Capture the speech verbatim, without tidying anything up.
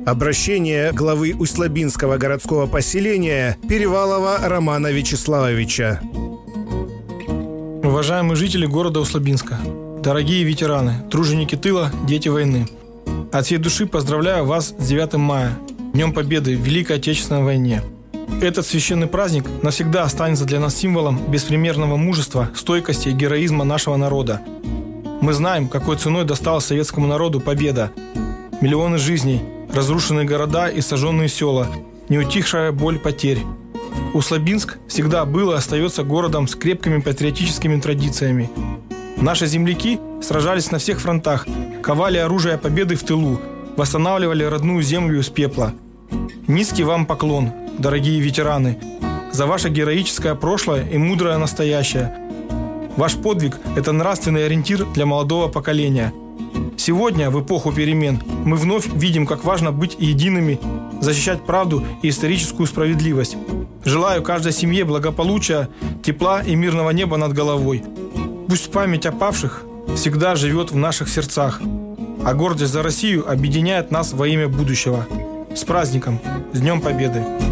Обращение главы Усть-Лабинского городского поселения Перевалова Романа Вячеславовича. Уважаемые жители города Усть-Лабинска, дорогие ветераны, труженики тыла, дети войны. От всей души поздравляю вас с девятым мая, Днем Победы в Великой Отечественной войне. Этот священный праздник навсегда останется для нас символом беспримерного мужества, стойкости и героизма нашего народа. Мы знаем, какой ценой досталась советскому народу победа. Миллионы жизней, разрушенные города и сожженные села, неутихшая боль потерь. Усть-Лабинск всегда был и остается городом с крепкими патриотическими традициями. Наши земляки сражались на всех фронтах, ковали оружие победы в тылу, восстанавливали родную землю из пепла. Низкий вам поклон, дорогие ветераны, за ваше героическое прошлое и мудрое настоящее. Ваш подвиг – это нравственный ориентир для молодого поколения. Сегодня, в эпоху перемен, мы вновь видим, как важно быть едиными, защищать правду и историческую справедливость. Желаю каждой семье благополучия, тепла и мирного неба над головой. Пусть память о павших всегда живет в наших сердцах, а гордость за Россию объединяет нас во имя будущего. С праздником! С Днем Победы!